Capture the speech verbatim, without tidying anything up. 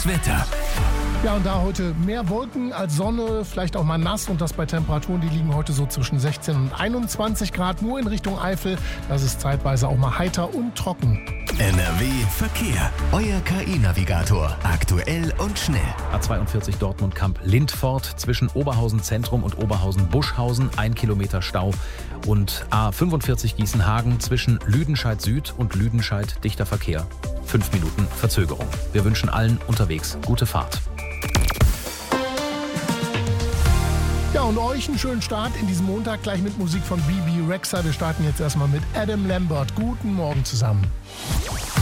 Das Wetter. Ja, und da heute mehr Wolken als Sonne, vielleicht auch mal nass und das bei Temperaturen, die liegen heute so zwischen sechzehn und einundzwanzig Grad, nur in Richtung Eifel. Das ist zeitweise auch mal heiter und trocken. N R W Verkehr. Euer K I-Navigator. Aktuell und schnell. A zweiundvierzig Dortmund-Kamp-Lindfort zwischen Oberhausen Zentrum und Oberhausen-Buschhausen, ein Kilometer Stau. Und A fünfundvierzig Gießenhagen zwischen Lüdenscheid Süd und Lüdenscheid dichter Verkehr. Fünf Minuten Verzögerung. Wir wünschen allen unterwegs gute Fahrt. Ja, und euch einen schönen Start in diesem Montag, gleich mit Musik von Bebe Rexha. Wir starten jetzt erstmal mit Adam Lambert. Guten Morgen zusammen.